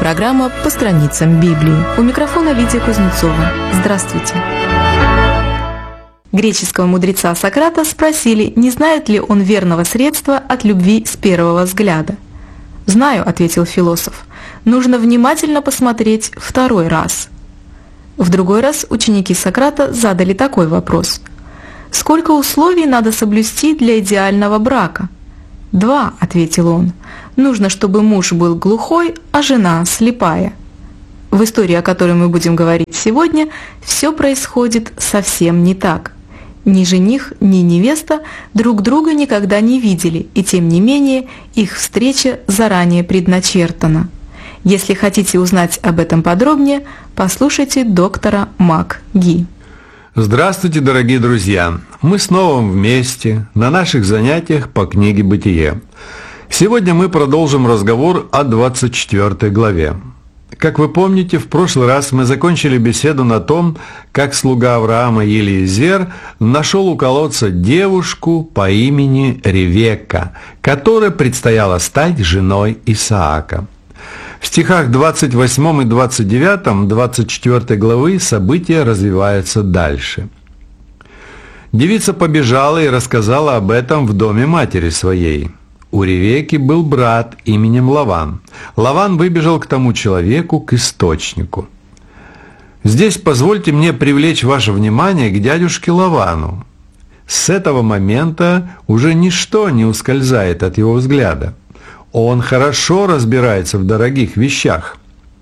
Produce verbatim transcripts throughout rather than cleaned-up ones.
программа «По страницам Библии». У микрофона Лидия Кузнецова. Здравствуйте. Греческого мудреца Сократа спросили, не знает ли он верного средства от любви с первого взгляда. «Знаю», — ответил философ, — «нужно внимательно посмотреть второй раз». В другой раз ученики Сократа задали такой вопрос. «Сколько условий надо соблюсти для идеального брака?» «Два», — ответил он. «Нужно, чтобы муж был глухой, а жена слепая». В истории, о которой мы будем говорить сегодня, все происходит совсем не так. Ни жених, ни невеста друг друга никогда не видели, и тем не менее их встреча заранее предначертана. Если хотите узнать об этом подробнее, послушайте доктора Мак Ги. Здравствуйте, дорогие друзья! Мы снова вместе на наших занятиях по книге «Бытие». Сегодня мы продолжим разговор о двадцать четвёртой главе. Как вы помните, в прошлый раз мы закончили беседу на том, как слуга Авраама Елиезер нашел у колодца девушку по имени Ревекка, которой предстояло стать женой Исаака. В стихах двадцать восьмом и двадцать девятом двадцать четвёртой главы события развиваются дальше. Девица побежала и рассказала об этом в доме матери своей. У Ревекки был брат именем Лаван. Лаван выбежал к тому человеку, к источнику. Здесь позвольте мне привлечь ваше внимание к дядюшке Лавану. С этого момента уже ничто не ускользает от его взгляда. Он хорошо разбирается в дорогих вещах.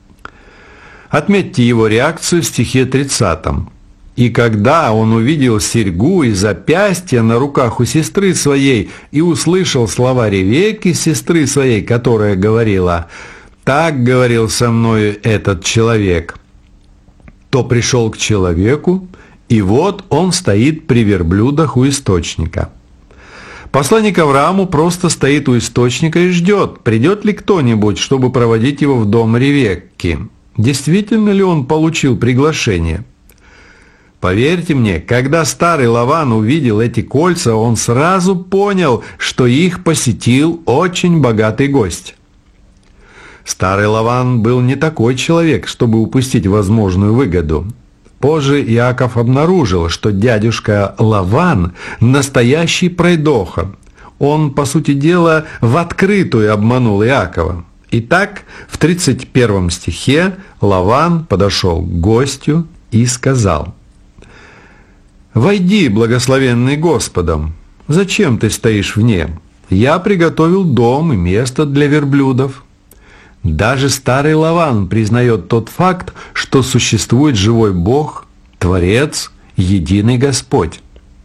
Отметьте его реакцию в стихе тридцатом. «И когда он увидел серьгу и запястье на руках у сестры своей и услышал слова Ревекки, сестры своей, которая говорила: „Так говорил со мною этот человек“, то пришел к человеку, и вот он стоит при верблюдах у источника». Посланник Аврааму просто стоит у источника и ждет, придет ли кто-нибудь, чтобы проводить его в дом Ревекки. Действительно ли он получил приглашение? Поверьте мне, когда старый Лаван увидел эти кольца, он сразу понял, что их посетил очень богатый гость. Старый Лаван был не такой человек, чтобы упустить возможную выгоду. Позже Иаков обнаружил, что дядюшка Лаван – настоящий пройдоха. Он, по сути дела, в открытую обманул Иакова. Итак, в тридцать первом стихе Лаван подошел к гостю и сказал: «Войди, благословенный Господом. Зачем ты стоишь вне? Я приготовил дом и место для верблюдов». Даже старый Лаван признает тот факт, что существует живой Бог, Творец, единый Господь.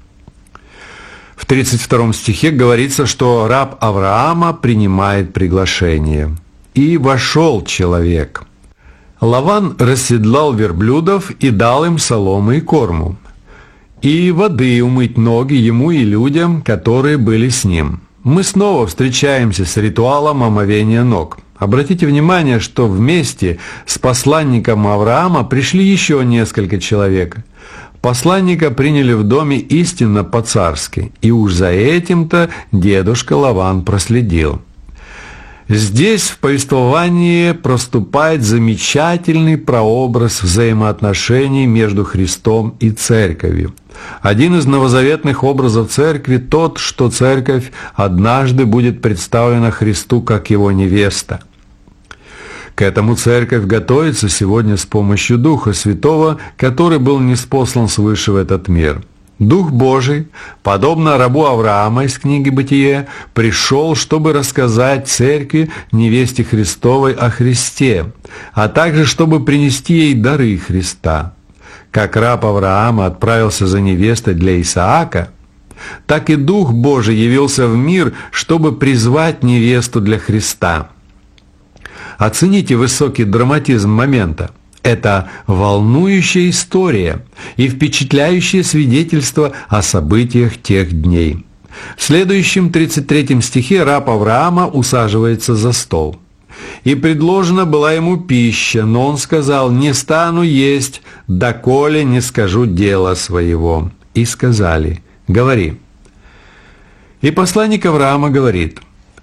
В тридцать втором стихе говорится, что раб Авраама принимает приглашение. «И вошел человек». Лаван расседлал верблюдов и дал им соломы и корму, и воды умыть ноги ему и людям, которые были с ним. Мы снова встречаемся с ритуалом омовения ног. Обратите внимание, что вместе с посланником Авраама пришли еще несколько человек. Посланника приняли в доме истинно по-царски, и уж за этим-то дедушка Лаван проследил. Здесь в повествовании проступает замечательный прообраз взаимоотношений между Христом и Церковью. Один из новозаветных образов Церкви тот, что Церковь однажды будет представлена Христу как Его невеста. К этому Церковь готовится сегодня с помощью Духа Святого, который был ниспослан свыше в этот мир. Дух Божий, подобно рабу Авраама из книги «Бытие», пришел, чтобы рассказать Церкви, невесте Христовой, о Христе, а также чтобы принести ей дары Христа. Как раб Авраама отправился за невестой для Исаака, так и Дух Божий явился в мир, чтобы призвать невесту для Христа. Оцените высокий драматизм момента. Это волнующая история и впечатляющее свидетельство о событиях тех дней. В следующем тридцать третьем стихе раб Авраама усаживается за стол. «И предложена была ему пища, но он сказал: „Не стану есть, доколе не скажу дела своего“. И сказали: „Говори“. И посланник Авраама говорит: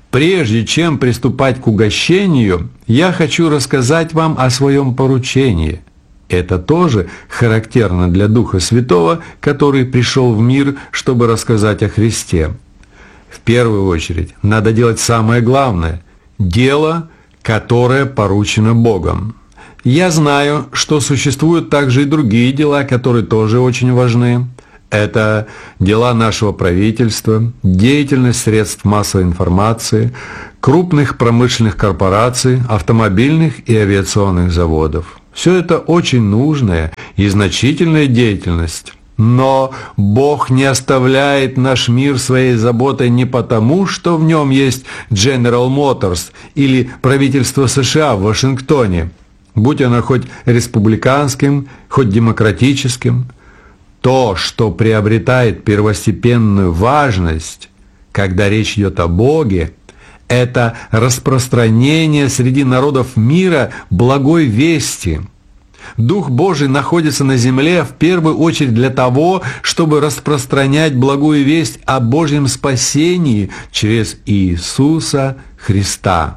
Прежде чем приступать к угощению, я хочу рассказать вам о своем поручении. Это тоже характерно для Духа Святого, который пришел в мир, чтобы рассказать о Христе. В первую очередь, надо делать самое главное – дело, которое поручено Богом. Я знаю, что существуют также и другие дела, которые тоже очень важны. Это дела нашего правительства, деятельность средств массовой информации, крупных промышленных корпораций, автомобильных и авиационных заводов. Все это очень нужная и значительная деятельность. Но Бог не оставляет наш мир своей заботой не потому, что в нем есть General Motors или правительство США в Вашингтоне, будь оно хоть республиканским, хоть демократическим. То, что приобретает первостепенную важность, когда речь идет о Боге, это распространение среди народов мира благой вести. Дух Божий находится на земле в первую очередь для того, чтобы распространять благую весть о Божьем спасении через Иисуса Христа.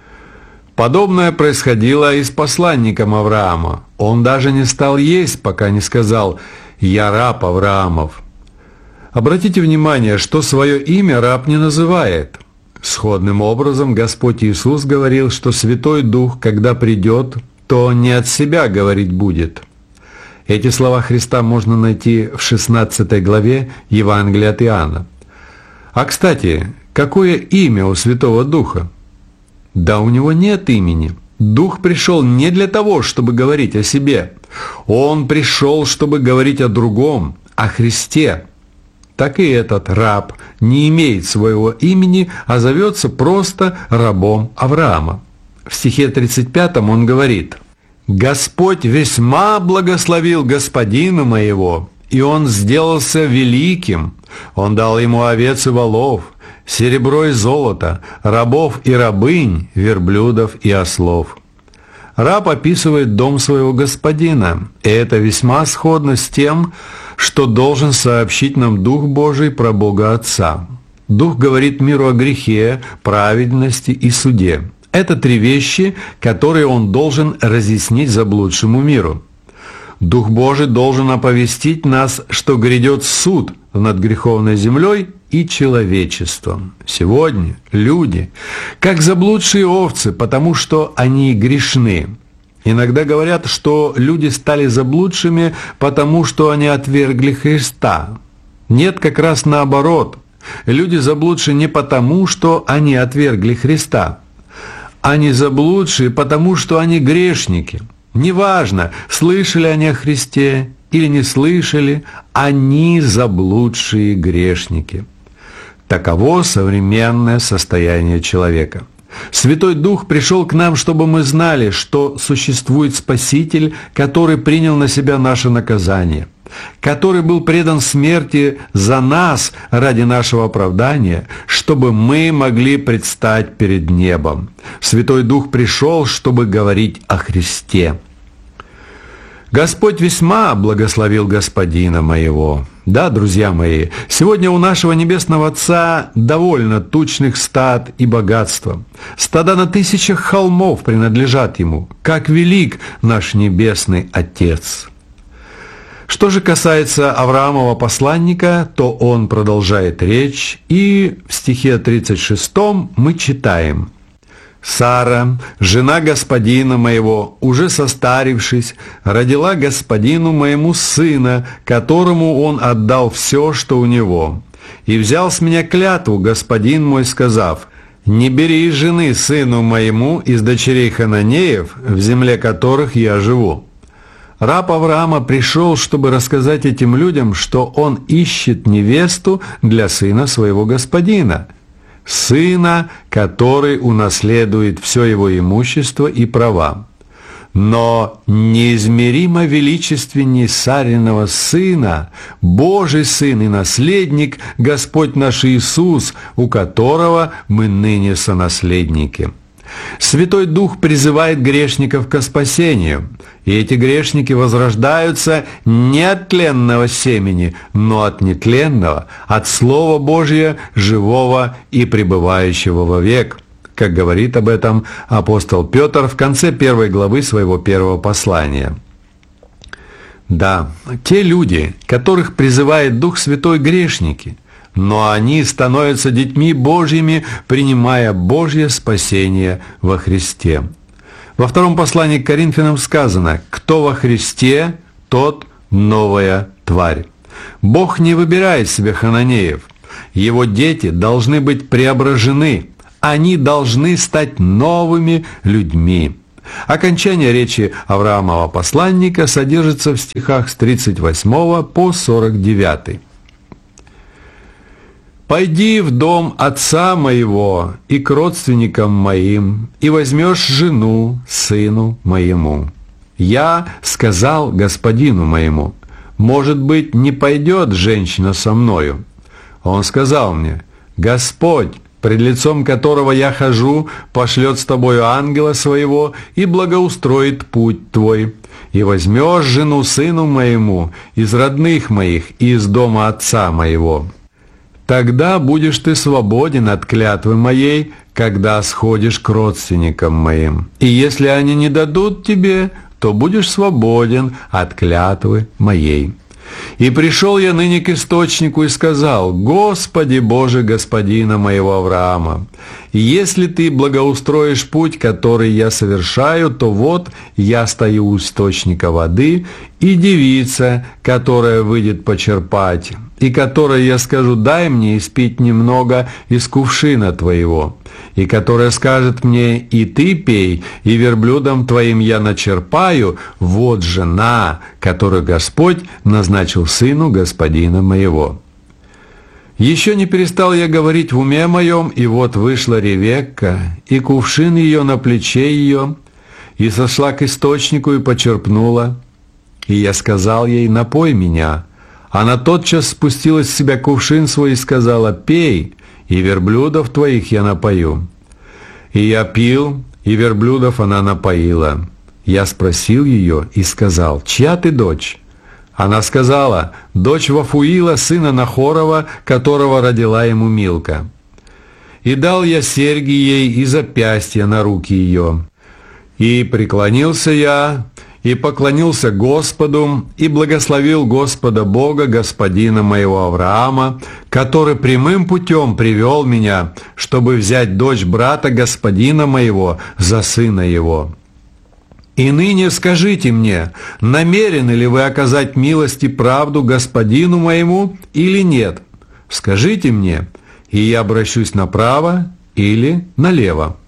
Подобное происходило и с посланником Авраама. Он даже не стал есть, пока не сказал «Я раб Авраамов». Обратите внимание, что свое имя раб не называет. Сходным образом Господь Иисус говорил, что Святой Дух, когда придет, то не от себя говорить будет. Эти слова Христа можно найти в шестнадцатой главе Евангелия от Иоанна. А, кстати, какое имя у Святого Духа? Да у него нет имени. Дух пришел не для того, чтобы говорить о себе. Он пришел, чтобы говорить о другом, о Христе. Так и этот раб не имеет своего имени, а зовется просто рабом Авраама. В стихе тридцать пятом он говорит: «Господь весьма благословил господина моего, и он сделался великим. Он дал ему овец и волов, серебро и золото, рабов и рабынь, верблюдов и ослов». Раб описывает дом своего господина, и это весьма сходно с тем, что должен сообщить нам Дух Божий про Бога Отца. Дух говорит миру о грехе, праведности и суде. Это три вещи, которые он должен разъяснить заблудшему миру. Дух Божий должен оповестить нас, что грядет суд над греховной землей и человечеством. Сегодня люди, как заблудшие овцы, потому что они грешны. Иногда говорят, что люди стали заблудшими, потому что они отвергли Христа. Нет, как раз наоборот. Люди заблудшие не потому, что они отвергли Христа. Они заблудшие, потому что они грешники. Неважно, слышали они о Христе или не слышали, они заблудшие грешники. Таково современное состояние человека. Святой Дух пришел к нам, чтобы мы знали, что существует Спаситель, который принял на себя наше наказание, который был предан смерти за нас ради нашего оправдания, чтобы мы могли предстать перед небом. Святой Дух пришел, чтобы говорить о Христе. Господь весьма благословил господина моего. Да, друзья мои, сегодня у нашего Небесного Отца довольно тучных стад и богатства. Стада на тысячах холмов принадлежат Ему. Как велик наш Небесный Отец! Что же касается Авраамова посланника, то он продолжает речь, и в стихе тридцать шестом мы читаем: «Сара, жена господина моего, уже состарившись, родила господину моему сына, которому он отдал все, что у него. И взял с меня клятву господин мой, сказав: не бери жены сыну моему из дочерей хананеев, в земле которых я живу». Раб Авраама пришел, чтобы рассказать этим людям, что он ищет невесту для сына своего господина, сына, который унаследует все его имущество и права. Но неизмеримо величественней Сариного сына, Божий сын и наследник, Господь наш Иисус, у которого мы ныне сонаследники. Святой Дух призывает грешников ко спасению, и эти грешники возрождаются не от тленного семени, но от нетленного, от Слова Божия, живого и пребывающего вовек, как говорит об этом апостол Петр в конце первой главы своего первого послания. Да, те люди, которых призывает Дух Святой, грешники, но они становятся детьми Божьими, принимая Божье спасение во Христе. Во втором послании к Коринфянам сказано: «Кто во Христе, тот новая тварь». Бог не выбирает себе хананеев. Его дети должны быть преображены. Они должны стать новыми людьми. Окончание речи Авраамова посланника содержится в стихах с тридцать восьмого по сорок девятый. «Пойди в дом отца моего и к родственникам моим, и возьмешь жену сыну моему. Я сказал господину моему: может быть, не пойдет женщина со мною? Он сказал мне: Господь, пред лицом которого я хожу, пошлет с тобою ангела своего и благоустроит путь твой. И возьмешь жену сыну моему из родных моих и из дома отца моего. Тогда будешь ты свободен от клятвы моей, когда сходишь к родственникам моим. И если они не дадут тебе, то будешь свободен от клятвы моей. И пришел я ныне к источнику и сказал: Господи Боже господина моего Авраама, если ты благоустроишь путь, который я совершаю, то вот я стою у источника воды, и девица, которая выйдет почерпать, и которой я скажу: дай мне испить немного из кувшина твоего, и которая скажет мне: и ты пей, и верблюдом твоим я начерпаю, вот жена, которую Господь назначил сыну господина моего. Еще не перестал я говорить в уме моем, и вот вышла Ревекка, и кувшин ее на плече ее, и сошла к источнику и почерпнула. И я сказал ей: напой меня. Она тотчас спустила с себя кувшин свой и сказала: пей, и верблюдов твоих я напою. И я пил, и верблюдов она напоила. Я спросил ее и сказал: чья ты дочь? Она сказала: дочь Вафуила, сына Нахорова, которого родила ему Милка. И дал я серьги ей и запястья на руки ее. И преклонился я, и поклонился Господу, и благословил Господа Бога, господина моего Авраама, который прямым путем привел меня, чтобы взять дочь брата господина моего за сына его. И ныне скажите мне, намерены ли вы оказать милость и правду господину моему или нет? Скажите мне, и я обращусь направо или налево».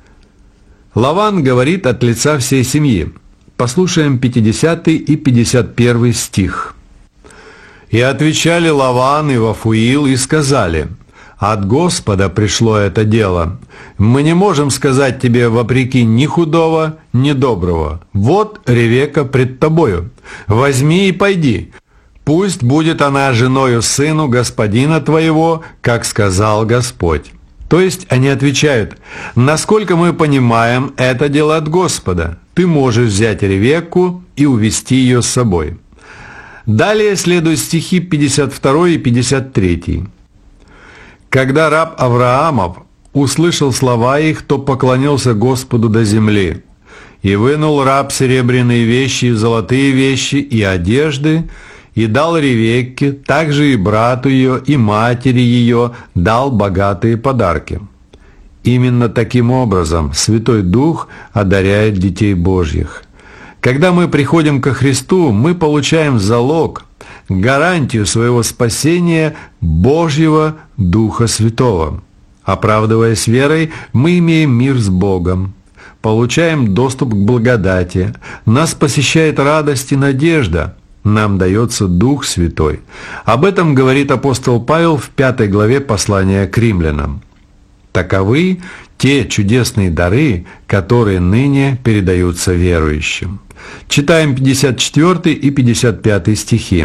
Лаван говорит от лица всей семьи. Послушаем пятидесятый и пятьдесят первый стих. «И отвечали Лаван и Вафуил и сказали: от Господа пришло это дело. Мы не можем сказать тебе вопреки ни худого, ни доброго. Вот Ревекка пред тобою. Возьми и пойди. Пусть будет она женою сыну господина твоего, как сказал Господь». То есть они отвечают: насколько мы понимаем, это дело от Господа. Ты можешь взять Ревекку и увести ее с собой. Далее следуют стихи пятьдесят второй и пятьдесят третий. «Когда раб Авраамов услышал слова их, то поклонился Господу до земли. И вынул раб серебряные вещи и золотые вещи и одежды, и дал Ревекке, также и брату ее, и матери ее дал богатые подарки». Именно таким образом Святой Дух одаряет детей Божьих. Когда мы приходим ко Христу, мы получаем залог, гарантию своего спасения Божьего Духа Святого. Оправдываясь верой, мы имеем мир с Богом, получаем доступ к благодати, нас посещает радость и надежда, нам дается Дух Святой. Об этом говорит апостол Павел в пятой главе послания к римлянам. Таковы те чудесные дары, которые ныне передаются верующим. Читаем пятьдесят четвёртый и пятьдесят пятый стихи.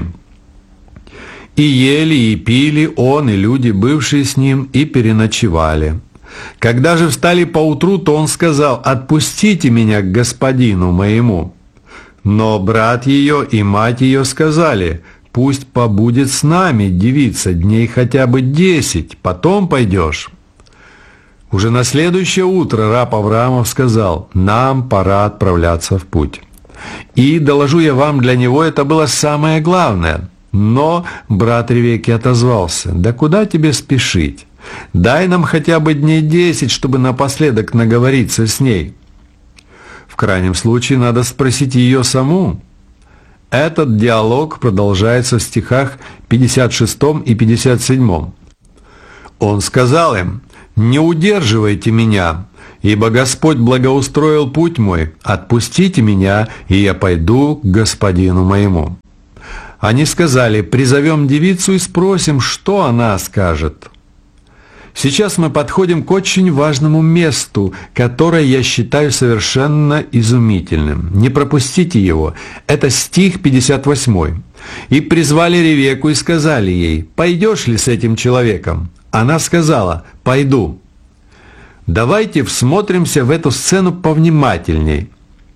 «И ели, и пили он, и люди, бывшие с ним, и переночевали. Когда же встали поутру, то он сказал: «Отпустите меня к господину моему». Но брат ее и мать ее сказали: «Пусть побудет с нами девица дней хотя бы десять, потом пойдешь». Уже на следующее утро раб Авраамов сказал: «Нам пора отправляться в путь». И, доложу я вам, для него это было самое главное. Но брат Ревекки отозвался: «Да куда тебе спешить? Дай нам хотя бы дней десять, чтобы напоследок наговориться с ней». В крайнем случае надо спросить ее саму. Этот диалог продолжается в стихах пятьдесят шестом и пятьдесят седьмом. Он сказал им: «Не удерживайте меня, ибо Господь благоустроил путь мой. Отпустите меня, и я пойду к господину моему». Они сказали: «Призовем девицу и спросим, что она скажет». Сейчас мы подходим к очень важному месту, которое я считаю совершенно изумительным. Не пропустите его. Это стих пятьдесят восьмой. «И призвали Ревекку и сказали ей: пойдешь ли с этим человеком? Она сказала: пойду». Давайте всмотримся в эту сцену повнимательней.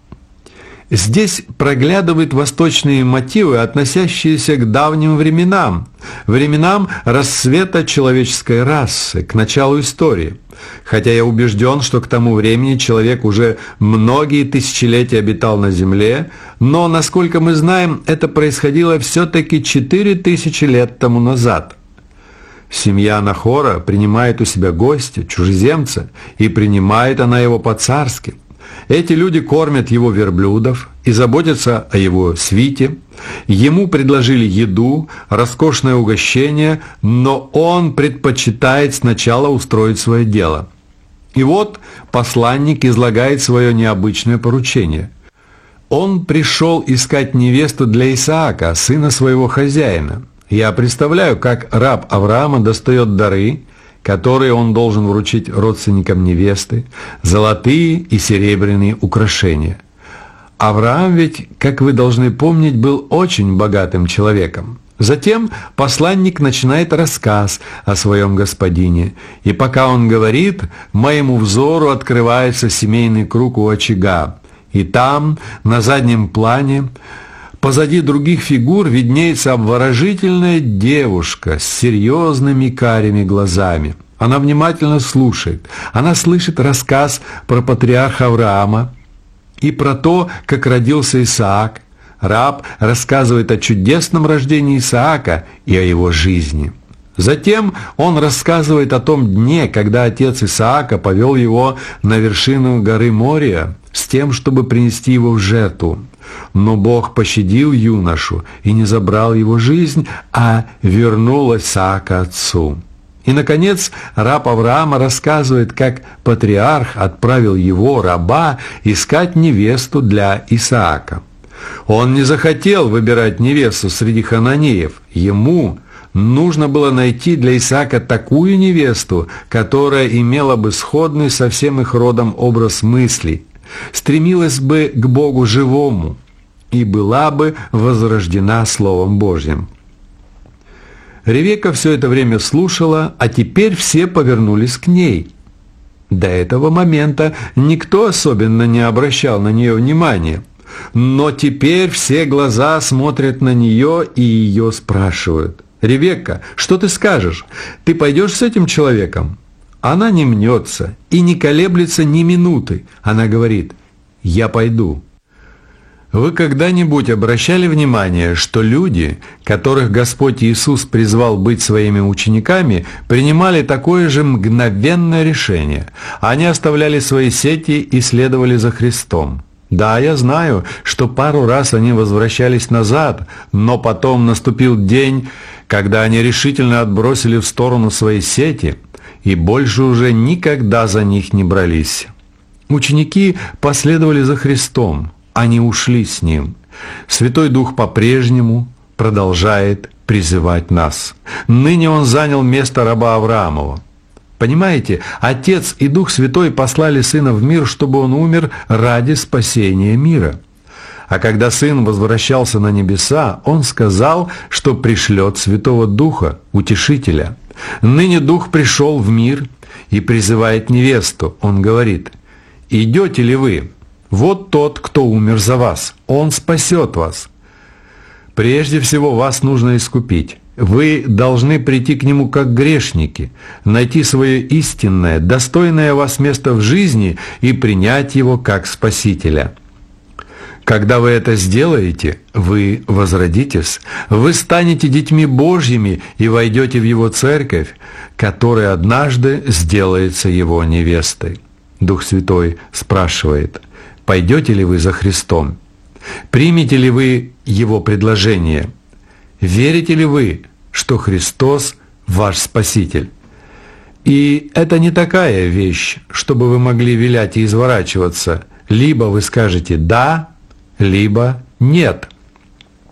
Здесь проглядывают восточные мотивы, относящиеся к давним временам, временам расцвета человеческой расы, к началу истории. Хотя я убежден, что к тому времени человек уже многие тысячелетия обитал на Земле, но, насколько мы знаем, это происходило все-таки четыре тысячи лет тому назад. Семья Нахора принимает у себя гостя, чужеземца, и принимает она его по-царски. Эти люди кормят его верблюдов и заботятся о его свите. Ему предложили еду, роскошное угощение, но он предпочитает сначала устроить свое дело. И вот посланник излагает свое необычное поручение. Он пришел искать невесту для Исаака, сына своего хозяина. Я представляю, как раб Авраама достает дары, которые он должен вручить родственникам невесты, золотые и серебряные украшения. Авраам ведь, как вы должны помнить, был очень богатым человеком. Затем посланник начинает рассказ о своем господине, и пока он говорит, моему взору открывается семейный круг у очага, и там, на заднем плане, позади других фигур виднеется обворожительная девушка с серьезными карими глазами. Она внимательно слушает. Она слышит рассказ про патриарха Авраама и про то, как родился Исаак. Раб рассказывает о чудесном рождении Исаака и о его жизни. Затем он рассказывает о том дне, когда отец Исаака повел его на вершину горы Мория с тем, чтобы принести его в жертву. Но Бог пощадил юношу и не забрал его жизнь, а вернул Исаака отцу. И, наконец, раб Авраама рассказывает, как патриарх отправил его, раба, искать невесту для Исаака. Он не захотел выбирать невесту среди хананеев. Ему нужно было найти для Исаака такую невесту, которая имела бы сходный со всем их родом образ мыслей, стремилась бы к Богу живому и была бы возрождена Словом Божьим. Ревекка все это время слушала, а теперь все повернулись к ней. До этого момента никто особенно не обращал на нее внимания, но теперь все глаза смотрят на нее и ее спрашивают: «Ревекка, что ты скажешь? Ты пойдешь с этим человеком?» Она не мнется и не колеблется ни минуты. Она говорит: «Я пойду». Вы когда-нибудь обращали внимание, что люди, которых Господь Иисус призвал быть своими учениками, принимали такое же мгновенное решение? Они оставляли свои сети и следовали за Христом. Да, я знаю, что пару раз они возвращались назад, но потом наступил день, когда они решительно отбросили в сторону свои сети и больше уже никогда за них не брались. Ученики последовали за Христом, они ушли с Ним. Святой Дух по-прежнему продолжает призывать нас. Ныне Он занял место раба Авраамова. Понимаете, Отец и Дух Святой послали Сына в мир, чтобы Он умер ради спасения мира. А когда Сын возвращался на небеса, Он сказал, что пришлет Святого Духа, Утешителя. Ныне Дух пришел в мир и призывает невесту. Он говорит: «Идете ли вы? Вот тот, кто умер за вас. Он спасет вас. Прежде всего вас нужно искупить. Вы должны прийти к Нему как грешники, найти свое истинное, достойное вас место в жизни и принять Его как Спасителя. Когда вы это сделаете, вы возродитесь, вы станете детьми Божьими и войдете в Его церковь, которая однажды сделается Его невестой». Дух Святой спрашивает: пойдете ли вы за Христом? Примете ли вы Его предложение? Верите ли вы, что Христос ваш Спаситель? И это не такая вещь, чтобы вы могли вилять и изворачиваться. Либо вы скажете «да», либо «нет».